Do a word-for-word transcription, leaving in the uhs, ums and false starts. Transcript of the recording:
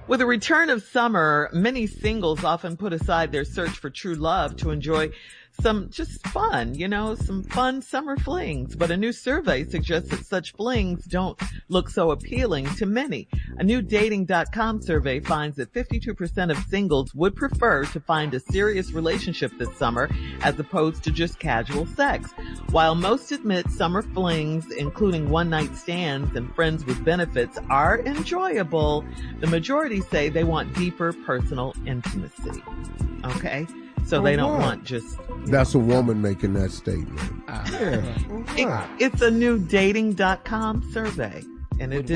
With the return of summer, many singles often put aside their search for true love to enjoy some just fun, you know, some fun summer flings. But a new survey suggests that such flings don't look so appealing to many. A new dating dot com survey finds that fifty-two percent of singles would prefer to find a serious relationship this summer as opposed to just casual sex. While most admit summer flings, including one-night stands and friends with benefits, are enjoyable, the majority say they want deeper personal intimacy. Okay? So they don't want just... That's a woman making that statement. Uh, yeah. it, it's a new dating dot com survey. And it